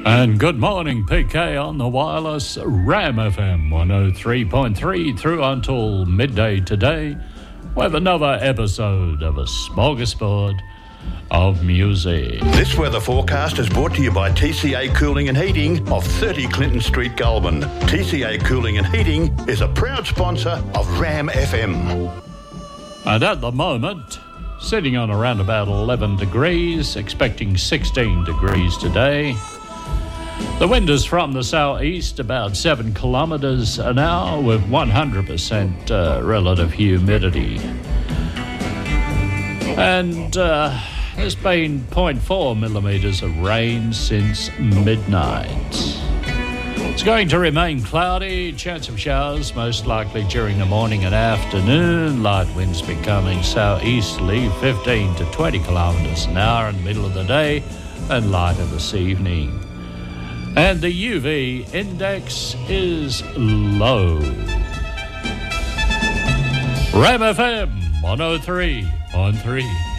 And good morning, PK on the wireless Ram FM 103.3 through until midday today with another episode of a smorgasbord of music. This weather forecast is brought to you by TCA Cooling and Heating of 30 Clinton Street, Goulburn. TCA Cooling and Heating is a proud sponsor of Ram FM. And at the moment, sitting on around about 11 degrees, expecting 16 degrees today. The wind is from the southeast, about 7 kilometres an hour with 100% relative humidity. And there's been 0.4 millimetres of rain since midnight. It's going to remain cloudy, chance of showers most likely during the morning and afternoon. Light winds becoming southeasterly, 15 to 20 kilometres an hour in the middle of the day and lighter this evening. And the UV index is low. Ram FM 103.3.